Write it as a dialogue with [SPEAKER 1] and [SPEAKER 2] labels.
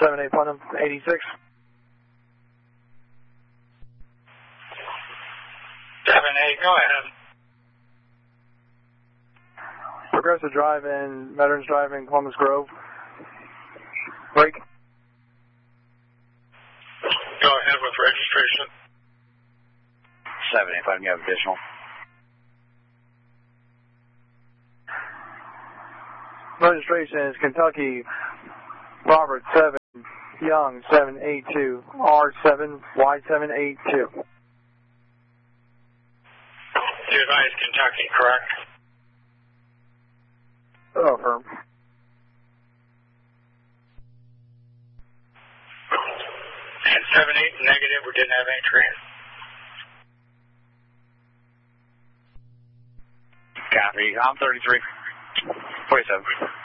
[SPEAKER 1] 78 Putnam, 86.
[SPEAKER 2] 78, go ahead.
[SPEAKER 1] Progressive Drive and Veterans Drive in Columbus Grove. Break.
[SPEAKER 2] Go ahead with registration.
[SPEAKER 3] 75, you have additional.
[SPEAKER 1] Registration is Kentucky Robert 7, Young 782, R7, Y782.
[SPEAKER 2] You advise Kentucky, correct?
[SPEAKER 1] Oh, firm.
[SPEAKER 2] And 78 negative, we didn't have any train.
[SPEAKER 3] Copy. I'm 33. 47.